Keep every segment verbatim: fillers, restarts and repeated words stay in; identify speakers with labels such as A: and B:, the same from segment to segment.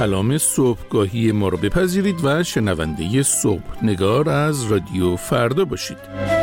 A: سلام صبحگاهی ما رو بپذیرید و شنونده صبح نگار از رادیو فردا باشید.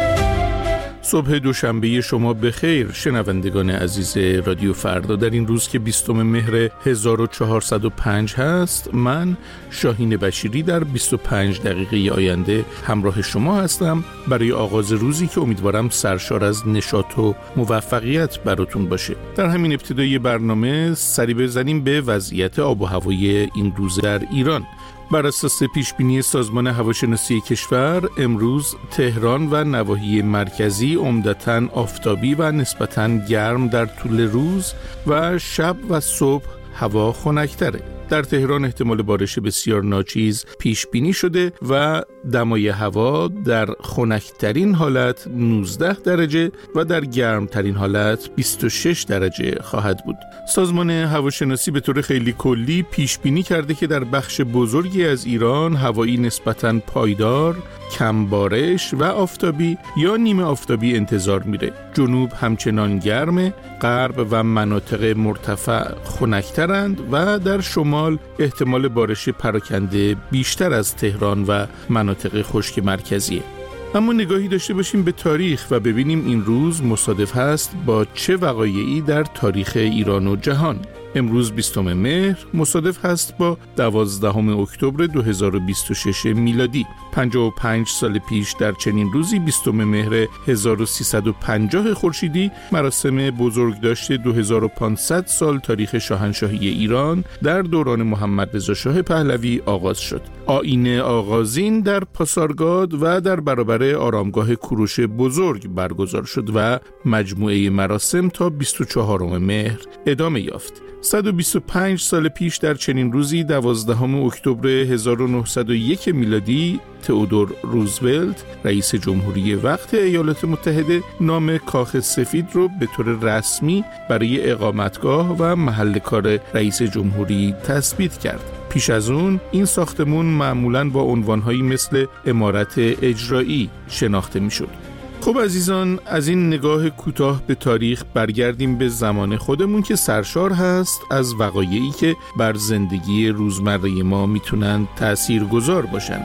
A: صبح دوشنبه شما بخیر شنوندگان عزیز رادیو فردا. در این روز که بیستم مهر هزار و چهارصد و پنج هست، من شاهین بشیری در بیست و پنج دقیقه آینده همراه شما هستم برای آغاز روزی که امیدوارم سرشار از نشاط و موفقیت براتون باشه. در همین ابتدای برنامه سری بزنیم به وضعیت آب و هوای این روز در ایران. بر اساس پیشبینی سازمان هواشناسی کشور، امروز تهران و نواحی مرکزی عمدتاً آفتابی و نسبتاً گرم در طول روز و شب و صبح هوا خنک‌تره. در تهران احتمال بارش بسیار ناچیز پیش بینی شده و دمای هوا در خنک‌ترین حالت نوزده درجه و در گرمترین حالت بیست و شش درجه خواهد بود. سازمان هواشناسی به طور خیلی کلی پیش بینی کرده که در بخش بزرگی از ایران هوایی نسبتاً پایدار، کم بارش و آفتابی یا نیمه آفتابی انتظار میره. جنوب همچنان گرمه، غرب و مناطق مرتفع خنک‌ترند و در شمال احتمال بارش پراکنده بیشتر از تهران و مناطق خشک مرکزیه. اما نگاهی داشته باشیم به تاریخ و ببینیم این روز مصادف هست با چه وقایعی در تاریخ ایران و جهان. امروز بیستم مهر مصادف هست با دوازدهم اکتبر دو هزار و بیست و شش میلادی. پنجاه و پنج سال پیش در چنین روزی بیستم مهر هزار و سیصد و پنجاه خورشیدی مراسم بزرگداشت دو هزار و پانصد سال تاریخ شاهنشاهی ایران در دوران محمد رضا شاه پهلوی آغاز شد. آیین آغازین در پاسارگاد و در برابر آرامگاه کوروش بزرگ برگزار شد و مجموعه مراسم تا بیست و چهارم مهر ادامه یافت. صد و بیست و پنج سال پیش در چنین روزی دوازدهم اکتبر هزار و نهصد و یک میلادی تئودور روزولت رئیس جمهوری وقت ایالات متحده نام کاخ سفید رو به طور رسمی برای اقامتگاه و محل کار رئیس جمهوری تثبیت کرد. پیش از اون این ساختمون معمولاً با عنوانهایی مثل عمارت اجرایی شناخته میشد. خب عزیزان، از این نگاه کوتاه به تاریخ برگردیم به زمان خودمون که سرشار هست از وقایعی که بر زندگی روزمره ما میتونن تأثیرگذار باشن.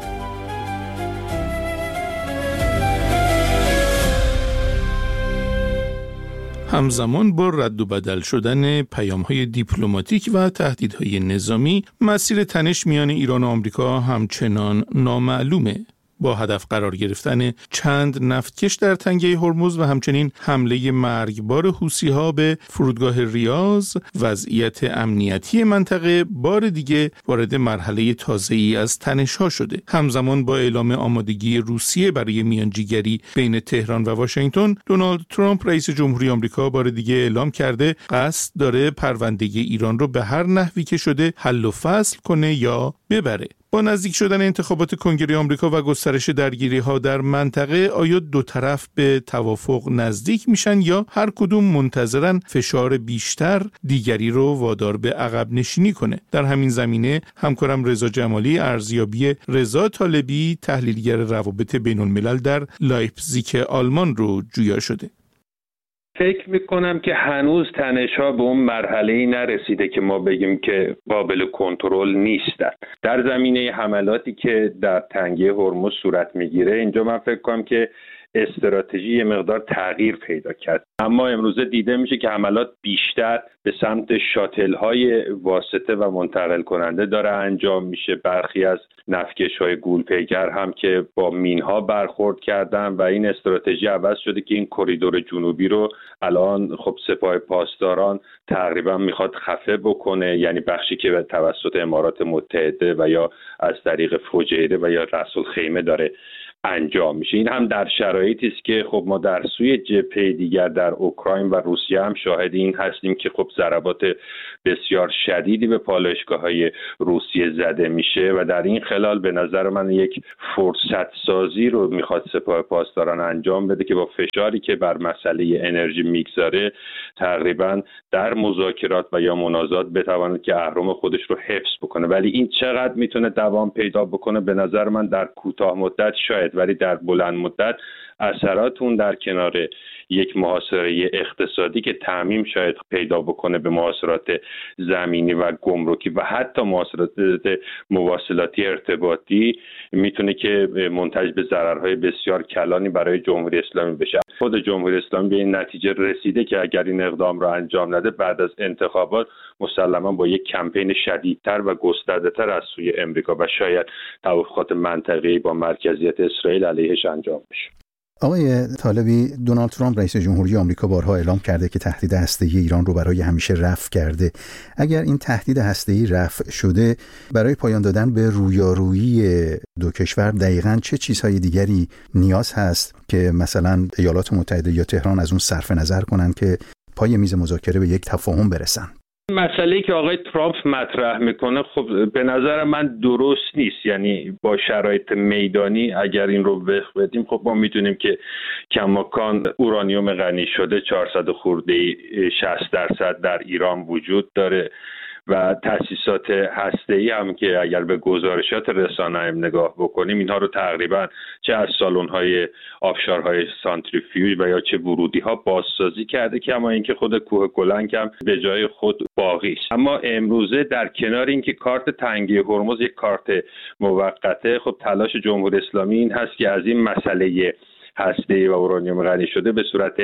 A: همزمان با رد و بدل شدن پیام‌های دیپلماتیک و تهدیدهای نظامی، مسیر تنش میان ایران و آمریکا همچنان نامعلومه. با هدف قرار گرفتن چند نفتکش در تنگه هرمز و همچنین حمله مرگبار حوثی‌ها به فرودگاه ریاض، وضعیت امنیتی منطقه بار دیگه وارد مرحله تازه‌ای از تنش‌ها شده. همزمان با اعلام آمادگی روسیه برای میانجیگری بین تهران و واشنگتن، دونالد ترامپ رئیس جمهوری آمریکا بار دیگه اعلام کرده قصد داره پرونده ایران رو به هر نحوی که شده حل و فصل کنه یا ببره. با نزدیک شدن انتخابات کنگره آمریکا و گسترش درگیری‌ها در منطقه، آیا دو طرف به توافق نزدیک میشن یا هر کدوم منتظرن فشار بیشتر دیگری رو وادار به عقب نشینی کنه؟ در همین زمینه همکارم رضا جمالی ارزیابی رضا طالبی تحلیلگر روابط بین‌الملل در لایپزیگ آلمان رو جویا شده.
B: فکر میکنم که هنوز تنش‌ها به اون مرحله‌ای نرسیده که ما بگیم که قابل کنترل نیستن. در زمینه حملاتی که در تنگه هرمز صورت میگیره، اینجا من فکر کنم که استراتژی یه مقدار تغییر پیدا کرد. اما امروزه دیده میشه که حملات بیشتر به سمت شاتل‌های واسطه و منتقل کننده داره انجام میشه. برخی از نفتکش‌های گول‌پیکر هم که با مین‌ها برخورد کردن و این استراتژی عوض شده که این کریدور جنوبی رو الان خب سپاه پاسداران تقریبا میخواد خفه بکنه، یعنی بخشی که به توسط امارات متحده و یا از طریق فجیره و یا رأس الخیمه داره انجام میشه. این هم در شرایطی است که خب ما در سوی جبهه دیگر در اوکراین و روسیه هم شاهد این هستیم که خب ضربات بسیار شدیدی به پالایشگاه‌های روسیه زده میشه و در این خلال به نظر من یک فرصت سازی رو میخواد سپاه پاسداران انجام بده که با فشاری که بر مسئله انرژی میگذاره تقریبا در مذاکرات و یا منازعات بتواند که اهرم خودش رو حفظ بکنه. ولی این چقدر میتونه دوام پیدا بکنه؟ به نظر من در کوتاه مدت شاید، ولی در بلند مدت اثرات اون در کنار یک محاصره اقتصادی که تعمیم شاید پیدا بکنه به محاصرات زمینی و گمرکی و حتی محاصرات مواصلاتی ارتباطی، میتونه که منتج به ضررهای بسیار کلانی برای جمهوری اسلامی بشه. خود جمهوری اسلامی به این نتیجه رسیده که اگر این اقدام را انجام نده بعد از انتخابات مسلما با یک کمپین شدیدتر و گسترده‌تر از سوی امریکا و شاید توافقات منطقه‌ای با مرکزیت اسرائیل علیهش انجام بشه.
C: آقای طالبی، دونالد ترامپ رئیس جمهوری آمریکا بارها اعلام کرده که تهدید هسته‌ای ایران رو برای همیشه رفع کرده. اگر این تهدید هسته‌ای رفع شده، برای پایان دادن به رویارویی دو کشور دقیقاً چه چیزهای دیگری نیاز هست که مثلا ایالات متحده یا تهران از اون صرف نظر کنن که پای میز مذاکره به یک تفاهم برسن؟
B: مسئله‌ای که آقای ترامپ مطرح میکنه خب به نظر من درست نیست. یعنی با شرایط میدانی اگر این رو وفق بدیم، خب ما میدونیم که کماکان اورانیوم غنی شده چهارصد خورده شصت درصد در ایران وجود داره و تأسیسات هسته‌ای هم که اگر به گزارشات رسانه نگاه بکنیم اینها رو تقریبا چه از سالن‌های آبشارهای سانتریفیوژ و یا چه ورودی‌ها بازسازی کرده، که اما اینکه خود کوه گلنگ هم به جای خود باقی است. اما امروزه در کنار اینکه کارت تنگی هرمز یک کارت موقته، خب تلاش جمهوری اسلامی این هست که از این مسئله هسته‌ای و اورانیوم غنی شده به صورت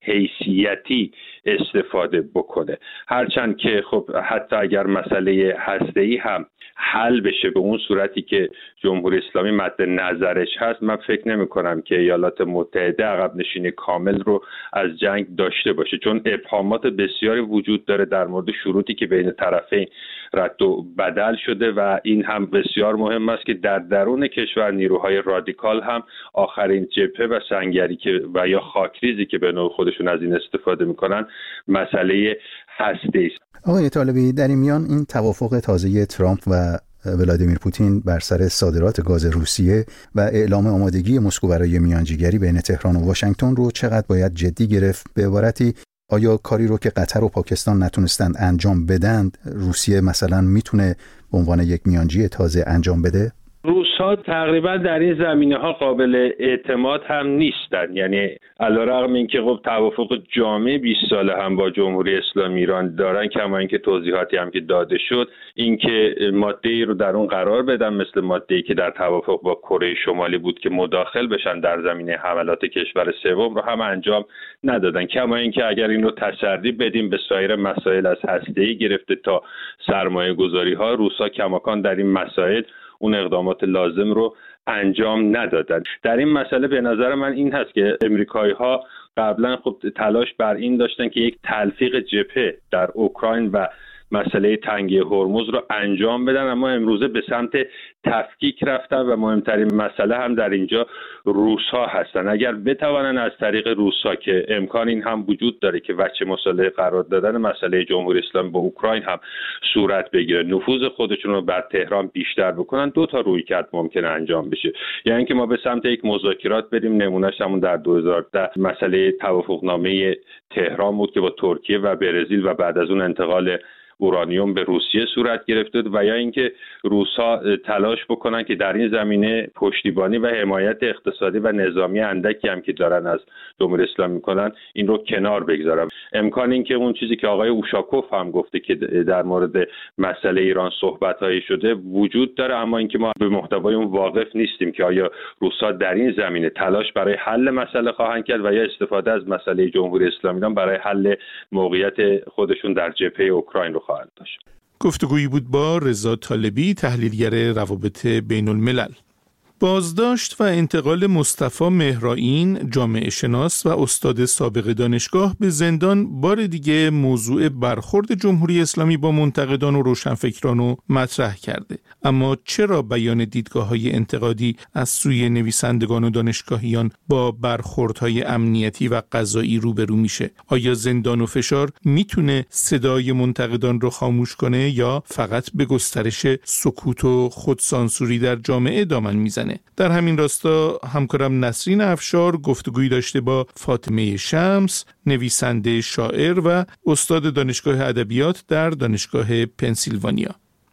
B: حیثیتی استفاده بکنه. هرچند که خب حتی اگر مسئله هسته‌ای هم حل بشه به اون صورتی که جمهوری اسلامی مد نظرش هست، من فکر نمی کنم که ایالات متحده عقب نشینی کامل رو از جنگ داشته باشه، چون ابهامات بسیاری وجود داره در مورد شروطی که بین طرفین رد و بدل شده و این هم بسیار مهم است که در درون کشور نیروهای رادیکال هم آخرین جبهه و سنگری که و یا خاکریزی که به نوع خودشون از این استفاده میکنن مسئله هسته است.
C: آقای طالبی، در این میان این توافق تازه ترامپ و ولادیمیر پوتین بر سر صادرات گاز روسیه و اعلام آمادگی مسکو برای میانجیگری بین تهران و واشنگتن رو چقدر باید جدی گرفت؟ به عبارتی آیا کاری رو که قطر و پاکستان نتونستند انجام بدند، روسیه مثلا میتونه به عنوان یک میانجی تازه انجام بده؟
B: روس‌ها تقریبا در این زمینه‌ها قابل اعتماد هم نیستن. یعنی علیرغم اینکه خب توافق جامع بیست ساله هم با جمهوری اسلامی ایران دارن، کما اینکه توضیحاتی هم که داده شد اینکه ماده‌ای رو در اون قرار بدن مثل ماده‌ای که در توافق با کره شمالی بود که مداخل بشن در زمینه حملات کشور سوم رو هم انجام ندادن. کما اینکه اگر این رو تسری بدیم به سایر مسائل از هسته‌ای گرفته تا سرمایه‌گذاری‌ها، روس‌ها کماکان در این مسائل اون اقدامات لازم رو انجام ندادن. در این مسئله به نظر من این هست که امریکایی‌ها قبلا خب تلاش بر این داشتن که یک تلفیق جبهه در اوکراین و مسئله تنگی هرمز رو انجام بدن، اما امروزه به سمت تفکیک رفتن و مهمترین مسئله هم در اینجا روس‌ها هستن. اگر بتوانن از طریق روس‌ها که امکان این هم وجود داره که وجه مصالحه قرار دادن مسئله جمهوری اسلامی با اوکراین هم صورت بگیره، نفوذ خودشون رو بر تهران بیشتر بکنن، دو تا رویکرد ممکنه انجام بشه. یعنی اینکه ما به سمت یک مذاکرات بریم، نمونهش همون در دو هزار و ده مسئله توافقنامه تهران بود که با ترکیه و برزیل و بعد از اون انتقال اورانیوم به روسیه صورت گرفته، و یا اینکه روس‌ها تلاش بکنن که در این زمینه پشتیبانی و حمایت اقتصادی و نظامی اندکی هم که دارن از جمهوری اسلامی میکنن این رو کنار بگذارن. امکان این که اون چیزی که آقای اوشاکوف هم گفته که در مورد مسئله ایران صحبت‌هایی شده وجود داره، اما اینکه ما به محتوای اون واقف نیستیم که آیا روس‌ها در این زمینه تلاش برای حل مسئله خواهند کرد و یا استفاده از مسئله جمهوری اسلامی ایران برای حل موقعیت خودشون در جبهه اوکراین رو خواهند داشت.
A: گفتگویی بود با رضا طالبی، تحلیلگر روابط بین الملل. بازداشت و انتقال مصطفی مهرائین، جامعه شناس و استاد سابق دانشگاه، به زندان بار دیگه موضوع برخورد جمهوری اسلامی با منتقدان و روشنفکران رو مطرح کرده. اما چرا بیان دیدگاه‌های انتقادی از سوی نویسندگان و دانشگاهیان با برخوردهای امنیتی و قضایی روبرو میشه؟ آیا زندان و فشار میتونه صدای منتقدان رو خاموش کنه یا فقط به گسترش سکوت و خودسانسوری در جامعه دامن میزنه؟ در همین راستا همکارم نسرین افشار گفتگویی داشته با فاطمه شمس، نویسنده، شاعر و استاد دانشگاه ادبیات در دانشگاه پنسیلوانیا.
D: ببین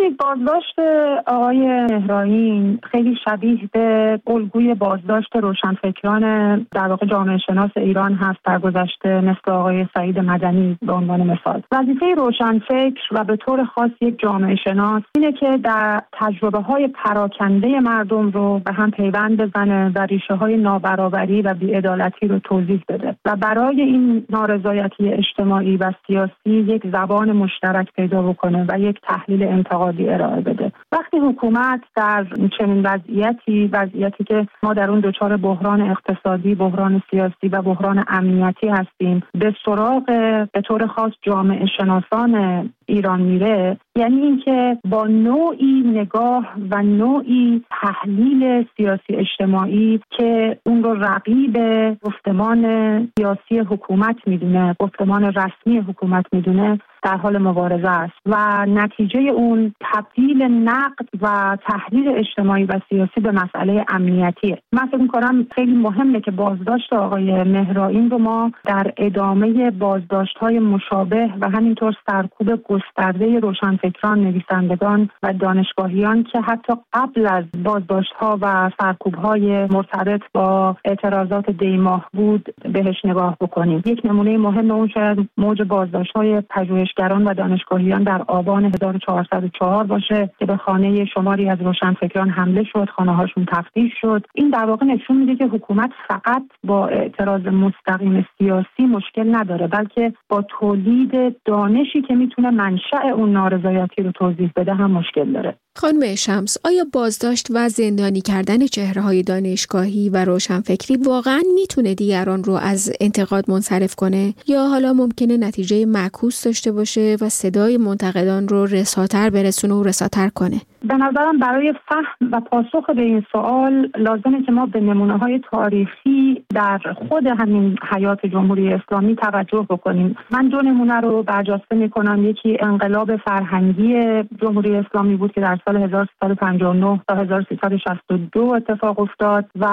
D: ببینید بازداشت آقای مهرائین خیلی شبیه به الگوی بازداشت روشنفکران در واقع جامعه شناس ایران هست در گذشته، مثل آقای سعید مدنی به عنوان مثال. وظیفه روشنفکر و به طور خاص یک جامعه شناس اینه که در تجربه های پراکنده مردم رو به هم پیوند بزنه و ریشه های نابرابری و بی‌عدالتی رو توضیح بده و برای این نارضایتی اجتماعی و سیاسی یک زبان مشترک پیدا بکنه و یک تحلیل انتقادی ارائه بده. وقتی حکومت در چنین وضعیتی وضعیتی که ما در اون دچار بحران اقتصادی، بحران سیاسی و بحران امنیتی هستیم، به سراغ به طور خاص جامعه شناسان ایران میره، یعنی اینکه با نوعی نگاه و نوعی تحلیل سیاسی اجتماعی که اون رو رقیب گفتمان سیاسی حکومت میدونه، گفتمان رسمی حکومت میدونه، در حال مبارزه است و نتیجه اون تبدیل نقد و تحلیل اجتماعی و سیاسی به مسئله امنیتیه. من فکر می‌کنم خیلی مهمه که بازداشت آقای مهرائین رو ما در ادامه بازداشت‌های مشابه و همینطور سرکوب گسترده روشنفکران، نویسندگان و دانشگاهیان که حتی قبل از بازداشت‌ها و سرکوب‌های مرتبط با اعتراضات دیماه بود بهش نگاه بکنیم. یک نمونه مهم اون شاید موج بازداشت‌های پژوهشگران و دانشگاهیان در آبان هزار و چهارصد و چهار باشه که به خانه شماری از روشنفکران حمله شد، خانه‌هاشون تفتیش شد. این در واقع نشون میده که حکومت فقط با اعتراض مستقیم سیاسی مشکل نداره، بلکه با تولید دانشی که میتونه منشأ اون نارضایتی رو توضیح بده هم مشکل داره.
E: خانم شمس، آیا بازداشت و زندانی کردن چهره‌های دانشگاهی و روشنفکری واقعاً میتونه دیگران رو از انتقاد منصرف کنه یا حالا ممکنه نتیجه معکوس داشته باشه و صدای منتقدان رو رساتر برسونه و رساتر کنه؟
D: به نظرم برای فهم و پاسخ به این سوال لازمه که ما به نمونه‌های تاریخی در خود همین حیات جمهوری اسلامی توجه بکنیم. من دو نمونه رو برجسته می‌کنم. یکی انقلاب فرهنگی جمهوری اسلامی بود که در سال هزار و سیصد و پنجاه و نه تا هزار و سیصد و شصت و دو اتفاق افتاد و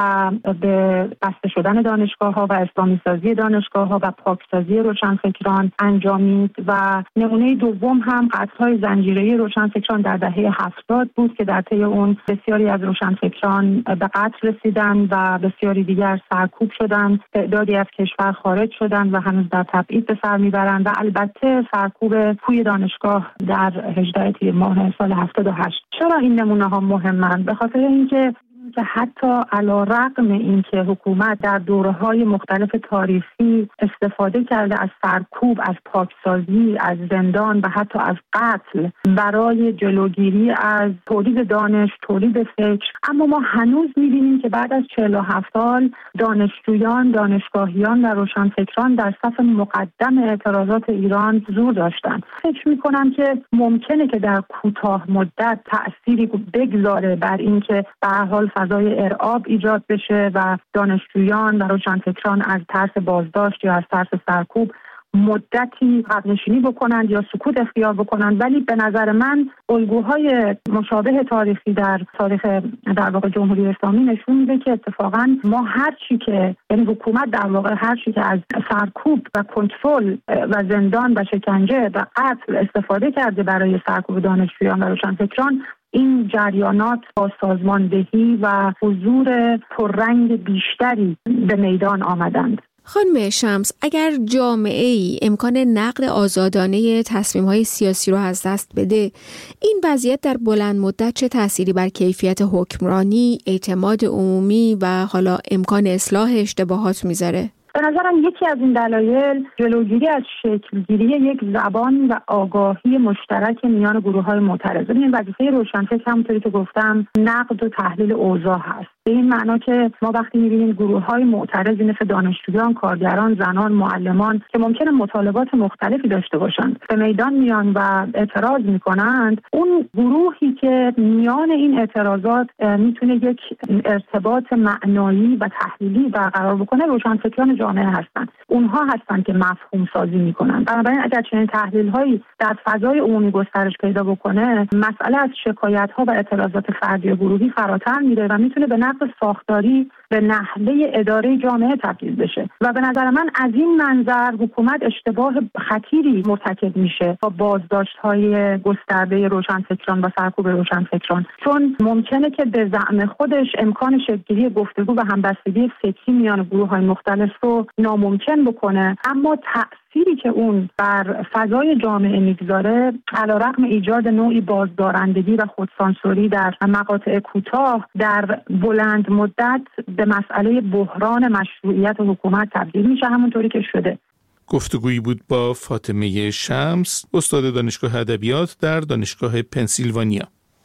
D: به بسته شدن دانشگاه‌ها و اسلامی سازی دانشگاه‌ها و پاکسازی روشنفکران انجامید و نمونه دوم هم قتل‌های زنجیره‌ای روشنفکران در دهه هفتاد بود که در طی اون بسیاری از روشنفکران به قتل رسیدن و بسیاری دیگر سرکوب شدن، تعدادی از کشور خارج شدن و هنوز در تبعید به سر میبرند و البته سرکوب توی دانشگاه در هجدهم تیر ماه سال هفتاد و هشت. چرا این نمونه ها مهمند؟ به خاطر اینکه که حتی علی‌رغم اینکه حکومت در دوره‌های مختلف تاریخی استفاده کرده از سرکوب، از پاکسازی، از زندان و حتی از قتل برای جلوگیری از تولید دانش، تولید فکر، اما ما هنوز می‌بینیم که بعد از چهل و هفت سال دانشجویان، دانشگاهیان و روشنفکران در صف مقدم اعتراضات ایران حضور داشتند. فکر می‌کنم که ممکنه که در کوتاه مدت تأثیری بگذاره بر اینکه به هر حال فضای ارعاب ایجاد بشه و دانشجویان و روشنفکران از ترس بازداشت یا از ترس سرکوب مدتی عقب‌نشینی بکنند یا سکوت اختیار بکنند. ولی به نظر من الگوهای مشابه تاریخی در تاریخ در واقع جمهوری اسلامی نشون میده که اتفاقا ما هر چی که یعنی حکومت در واقع هر چی که از سرکوب و کنترل و زندان و شکنجه و قتل استفاده کرده برای سرکوب دانشجویان و روشنفکران، این جریانات با سازماندهی و حضور پررنگ بیشتری به میدان آمدند.
E: خانم شمس، اگر جامعه ای امکان نقد آزادانه تصمیم‌های سیاسی رو از دست بده، این وضعیت در بلند مدت چه تأثیری بر کیفیت حکمرانی، اعتماد عمومی و حالا امکان اصلاح اشتباهات میذاره؟
D: به نظرم یکی از این دلایل جلوگیری از شکلگیری یک زبان و آگاهی مشترک میان گروه‌های معترض. این وظیفه روشنفکر همونطوری که گفتم نقد و تحلیل اوضاع هست. به این معنا که ما وقتی می‌بینیم گروه‌های معترضی مثل دانشجویان، کارگران، زنان، معلمان که ممکنه مطالبات مختلفی داشته باشند به میدان میان و اعتراض می‌کنند، اون گروهی که میان این اعتراضات میتونه یک ارتباط معنایی و تحلیلی برقرار بکنه روشنفکران جامعه هستند. اونها هستند که مفهوم سازی می‌کنند. بنابراین اگر چنین تحلیل‌هایی در فضای عمومی گسترش پیدا بکنه، مسئله از شکایت‌ها و اعتراضات فردی و گروهی فراتر میره و میتونه به نقش ساختاری به نحوه اداره جامعه تبدیل بشه و به نظر من از این منظر حکومت اشتباه خطیری مرتکب میشه با بازداشت‌های گسترده روشنفکران و سرکوب روشنفکران، چون ممکنه که به زعم خودش امکان شکل‌گیری گفتگو و همبستگی فکری میان گروه‌های مختلف رو ناممکن بکنه، اما تأثیری که اون بر فضای جامعه میگذاره علیرغم ایجاد نوعی بازدارندگی و خودسانسوری در مقاطع کوتاه، در بلند مدت به مسئله بحران مشروعیت حکومت تبدیل میشه، همونطوری که شده.
A: گفتگویی بود با فاطمه شمس، استاد دانشگاه ادبیات در دانشگاه پنسیلوانیا.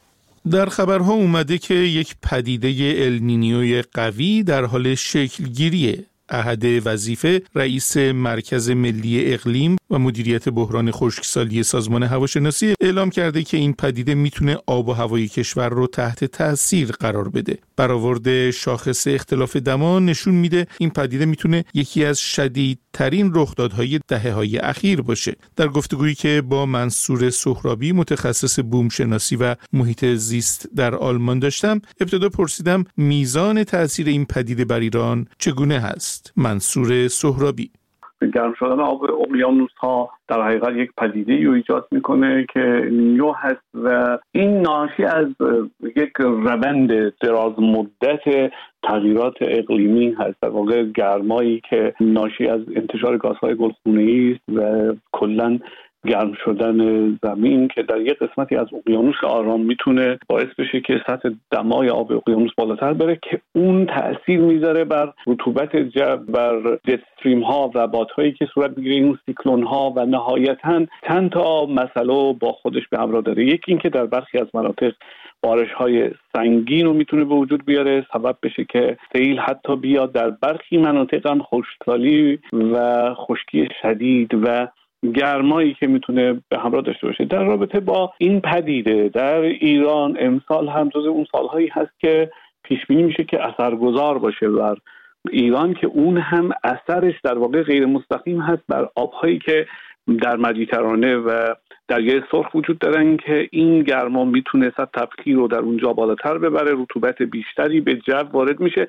A: در خبرها اومده که یک پدیده النینیوی قوی در حال شکلگیریه. احد وظیفه رئیس مرکز ملی اقلیم و مدیریت بحران خشکسالی سازمان هواشناسی اعلام کرده که این پدیده میتونه آب و هوای کشور رو تحت تاثیر قرار بده. برآورد شاخص اختلاف دما نشون میده این پدیده میتونه یکی از شدیدترین رخدادهای دهه‌های اخیر باشه. در گفتگویی که با منصور سهرابی متخصص بوم شناسی و محیط زیست در آلمان داشتم، ابتدا پرسیدم میزان تاثیر این پدیده بر ایران چگونه هست. منصور سهرابی:
F: گرم شدن آب اقیانوس ها در حقیقت یک پدیده رو ایجاد میکنه که نیو هست و این ناشی از یک روند دراز مدت تغییرات اقلیمی هست، در واقع گرمایی که ناشی از انتشار گازهای گلخونه‌ای است و کلاً گرم شدن زمین که در یک قسمتی از اقیانوس آرام میتونه باعث بشه که سطح دمای آب اقیانوس بالاتر بره که اون تأثیر میذاره بر رطوبت جو، بر جت استریم ها و بادهایی که صورت میگیره، این سیکلون ها، و نهایتاً چند تا مسئله با خودش به همراه داره. یکی این که در برخی از مناطق بارش های سنگین رو میتونه به وجود بیاره، سبب بشه که سیل حتی بیاد. در برخی مناطق هم خشکسالی و خشکی شدید و گرمایی که میتونه به همراه داشته باشه. در رابطه با این پدیده در ایران امسال هم جز اون سالهایی هست که پیش بینی میشه که اثرگذار باشه بر ایران، که اون هم اثرش در واقع غیر مستقیم هست بر آبهایی که در مدیترانه و دریای سرخ وجود دارن، که این گرما میتونه سطح تبخیر رو در اونجا بالاتر ببره، رطوبت بیشتری به جو وارد میشه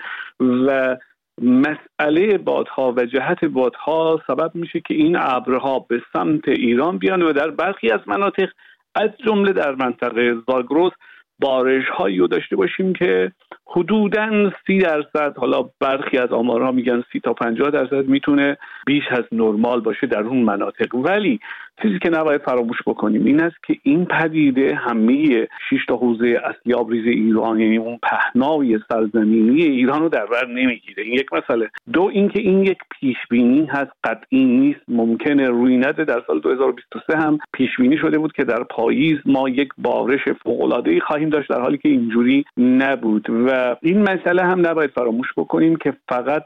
F: و مسئله بادها و جهت بادها سبب میشه که این ابرها به سمت ایران بیان و در برخی از مناطق از جمله در منطقه زاگرس بارش هایی رو داشته باشیم که حدوداً سی درصد، حالا برخی از آمارها میگن سی تا پنجاه درصد میتونه بیش از نرمال باشه در اون مناطق. ولی چیزی که نباید فراموش بکنیم این است که این پدیده همه شش تا حوزه اصلی آبریز ایران، یعنی اون پهنای سرزمینی ایران رو در بر نمیگیره. این یک مسئله. دو اینکه این یک پیش بینی هست، قطعی نیست، ممکنه روی نده. در سال دو هزار و بیست و سه هم پیش بینی شده بود که در پاییز ما یک بارش فوق‌العاده‌ای خواهیم داشت، در حالی که اینجوری نبود. و این مسئله هم نباید فراموش بکنیم که فقط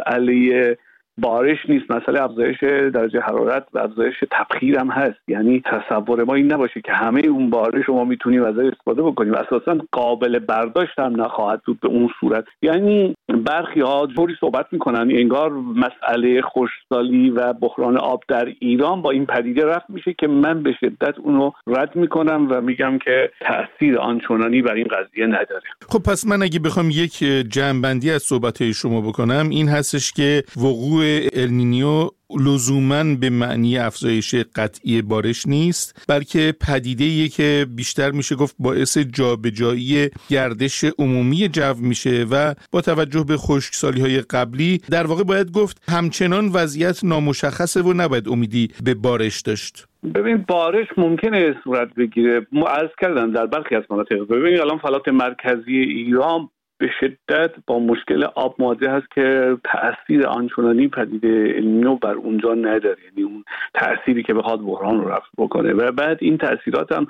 F: مسئله بارش نیست، مسئله افزایش درجه حرارت و افزایش تبخیر هم هست. یعنی تصور ما این نباشه که همه اون بارش رو ما میتونیم ازش استفاده بکنیم، اساسا قابل برداشت هم نخواهد بود به اون صورت. یعنی برخی ها جوری صحبت میکنن انگار مسئله خشکسالی و بحران آب در ایران با این پدیده رفت میشه، که من به شدت اونو رد میکنم و میگم که تأثیر آنچنانی بر این قضیه نداره.
A: خب پس من اگه بخوام یک جمع‌بندی از صحبت‌های شما بکنم این هستش که وقوع النینیو لزوماً به معنی افزایش قطعی بارش نیست، بلکه پدیده‌ایه که بیشتر میشه گفت باعث جابجایی گردش عمومی جو میشه و با توجه به خشکسالی‌های قبلی در واقع باید گفت همچنان وضعیت نامشخصه و نباید امیدی به بارش داشت.
F: ببین بارش ممکنه صورت بگیره، عرض کردم در برخی از مناطق. ببین الان فلات مرکزی ایران به شدت با مشکل آب مواجه هست که تأثیر آنچنانی پدیده النینیو بر اونجا نداره، یعنی اون تأثیری که بخواد بحران رو رفع بکنه. و بعد این تأثیرات هم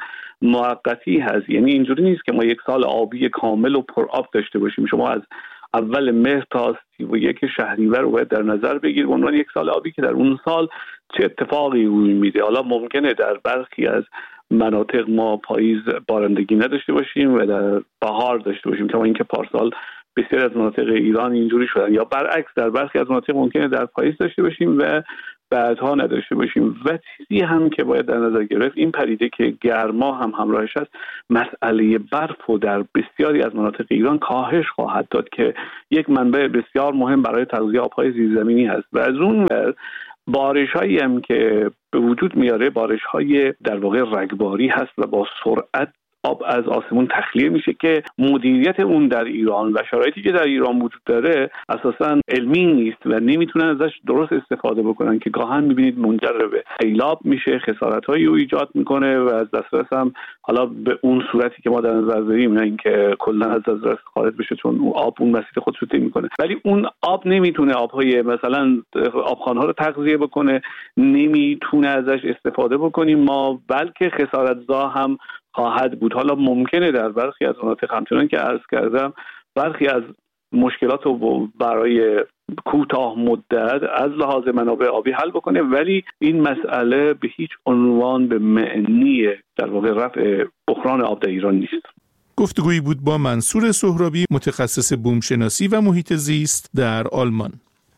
F: موقتی هست، یعنی اینجوری نیست که ما یک سال آبی کامل و پر آب داشته باشیم. شما از اول مهر تا سی و یک شهریور رو باید در نظر بگیر به عنوان یک سال آبی که در اون سال چه اتفاقی روی میده. حالا ممکنه در برخی از مناطق ما پاییز بارندگی نداشته باشیم و در بهار داشته باشیم، کما اینکه پارسال بسیار از مناطق ایران اینجوری شدن، یا برعکس در برخی از مناطق ممکنه در پاییز داشته باشیم و بعدها نداشته باشیم. و چیزی هم که باید در نظر گرفت این پدیده که گرما هم همراهش است، مسئله برف و در بسیاری از مناطق ایران کاهش خواهد داد که یک منبع بسیار مهم برای تغذیه آبهای زیرزمینی هست. و از اون بارش‌هایی هم که به وجود میاره بارش‌های در واقع رگباری هست و با سرعت آب از آسمون تخلیه میشه که مدیریت اون در ایران و شرایطی که در ایران وجود داره اساساً علمی نیست و نمیتونن ازش درست استفاده بکنن که گاهن میبینید منجر به سیلاب میشه، خسارت‌هایی رو ایجاد میکنه و از دسترس هم حالا به اون صورتی که ما در نظر داریم، نه اینکه کلا از دسترس خارج بشه چون اون آب اون مسیر خودش رو طی میکنه، ولی اون آب نمیتونه آبهای مثلا آبخوان‌ها رو تغذیه بکنه، نمیتونه ازش استفاده بکنیم ما، بلکه خسارت‌زا هم خواهد بود. حالا ممکنه در برخی از مناطق همچنان که عرض کردم برخی از مشکلات رو برای کوتاه مدت از لحاظ منابع آبی حل بکنه، ولی این مسئله به هیچ عنوان به معنی در واقع رفع بحران آب در ایران نیست.
A: گفتگویی بود با منصور سهرابی، متخصص بومشناسی و محیط زیست در آلمان.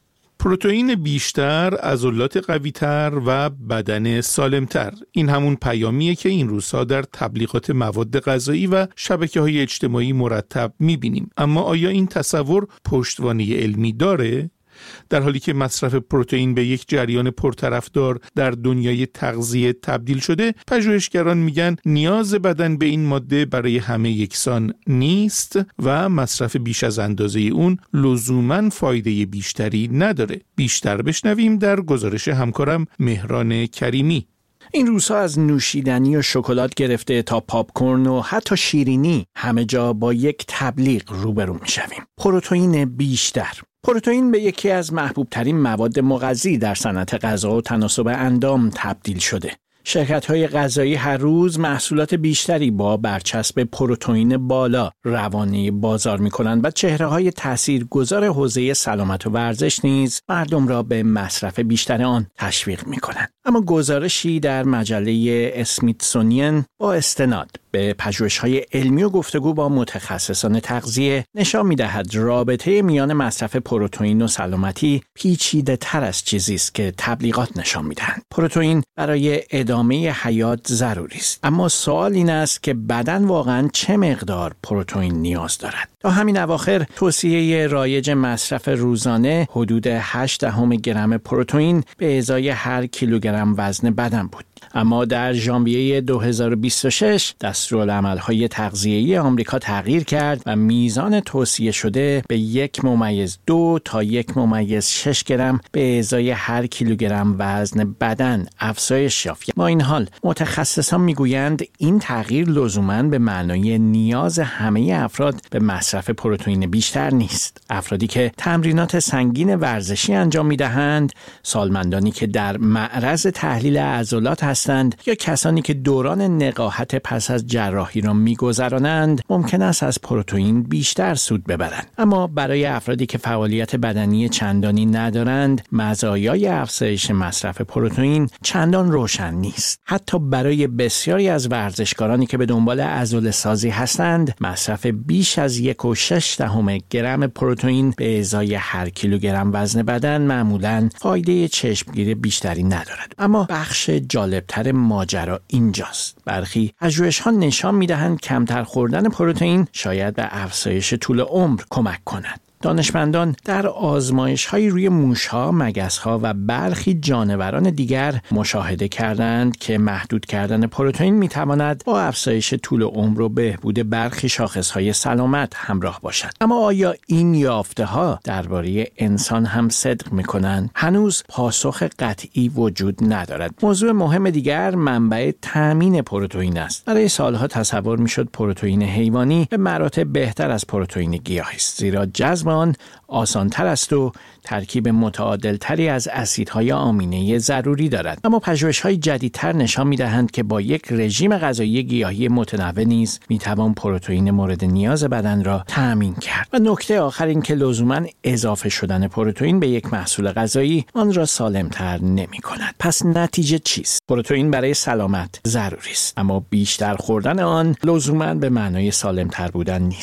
A: پروتئین بیشتر، عضلات قوی‌تر و بدن سالمتر، این همون پیامیه که این روزها در تبلیغات مواد غذایی و شبکه‌های اجتماعی مرتب می‌بینیم. اما آیا این تصور پشتوانه علمی داره؟ در حالی که مصرف پروتئین به یک جریان پرطرفدار در دنیای تغذیه تبدیل شده، پژوهشگران میگن نیاز بدن به این ماده برای همه یکسان نیست و مصرف بیش از اندازه اون لزوماً فایده بیشتری نداره. بیشتر بشنویم در گزارش همکارم مهران کریمی.
G: این روزها از نوشیدنی و شکلات گرفته تا پاپکورن و حتی شیرینی همه جا با یک تبلیغ روبرو میشویم. پروتئین بیشتر. پروتئین به یکی از محبوب ترین مواد مغذی در صنعت غذا و تناسب اندام تبدیل شده. شرکت‌های غذایی هر روز محصولات بیشتری با برچسب پروتئین بالا روانه بازار می‌کنند و چهره‌های تاثیرگذار حوزه سلامت و ورزش نیز مردم را به مصرف بیشتر آن تشویق می‌کنند. اما گزارشی در مجله اسمیتسونین با استناد به پژوهش‌های علمی و گفتگو با متخصصان تغذیه نشان می‌دهد رابطه میان مصرف پروتئین و سلامتی پیچیده‌تر از چیزی است که تبلیغات نشان می‌دهند. پروتئین برای ادامه حیات ضروری است، اما سوال این است که بدن واقعاً چه مقدار پروتئین نیاز دارد. تا همین اواخر توصیه رایج مصرف روزانه حدود هشت دهم گرم پروتئین به ازای هر کیلوگرم وزن بدن بود. اما در ژانویه دو هزار و بیست و شش دستورالعمل‌های تغذیه‌ای آمریکا تغییر کرد و میزان توصیه شده به یک ممیز دو تا یک ممیز شش گرم به ازای هر کیلوگرم وزن بدن افزایش یافت. با این حال متخصصان میگویند این تغییر لزوماً به معنای نیاز همه افراد به مصرف پروتئین بیشتر نیست. افرادی که تمرینات سنگین ورزشی انجام میدهند، سالمندانی که در معرض تحلیل عضلات هستند یا کسانی که دوران نقاهت پس از جراحی را می‌گذرانند ممکن است از پروتئین بیشتر سود ببرند. اما برای افرادی که فعالیت بدنی چندانی ندارند، مزایای افزایش مصرف پروتئین چندان روشن نیست. حتی برای بسیاری از ورزشکارانی که به دنبال عضله‌سازی هستند، مصرف بیش از یک و شش دهم گرم پروتئین به ازای هر کیلوگرم وزن بدن معمولاً فایده چشمگیر بیشتری ندارد. اما بخش جالبتر ماجرا اینجاست. برخی پژوهش‌ها نشان می‌دهند کمتر خوردن پروتئین شاید به افزایش طول عمر کمک کند. دانشمندان در آزمایش‌های روی موش‌ها، مگس‌ها و برخی جانوران دیگر مشاهده کردند که محدود کردن پروتئین می‌تواند با افزایش طول عمر و بهبود برخی شاخص‌های سلامت همراه باشد. اما آیا این یافته‌ها درباره انسان هم صدق می‌کنند؟ هنوز پاسخ قطعی وجود ندارد. موضوع مهم دیگر منبع تامین پروتئین است. برای سالها تصور می‌شد پروتئین حیوانی به مراتب بهتر از پروتئین گیاهی است، زیرا جذب آن آسان‌تر است و ترکیب متعادل‌تری از اسیدهای آمینه ضروری دارد. اما پژوهش‌های جدیدتر نشان می‌دهند که با یک رژیم غذایی گیاهی متنوع نیز می‌توان پروتئین مورد نیاز بدن را تأمین کرد. و نکته آخر این که لزوماً اضافه شدن پروتئین به یک محصول غذایی آن را سالم‌تر نمی‌کند. پس نتیجه چیست؟ پروتئین برای سلامت ضروری است، اما بیشتر خوردن آن لزوماً به معنای سالم‌تر بودن نیست.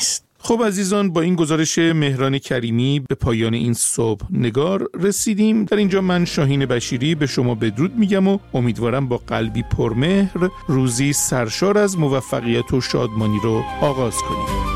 A: خب عزیزان، با این گزارش مهران کریمی به پایان این صبح نگار رسیدیم. در اینجا من شاهین بشیری به شما بدرود میگم و امیدوارم با قلبی پرمهر روزی سرشار از موفقیت و شادمانی رو آغاز کنیم.